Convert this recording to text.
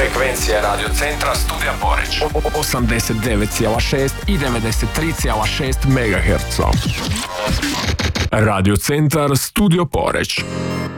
Frekvencija Radio Centra Studija Poreć 89,6 i 93,6 MHz. Radio Centar Studio Poreć.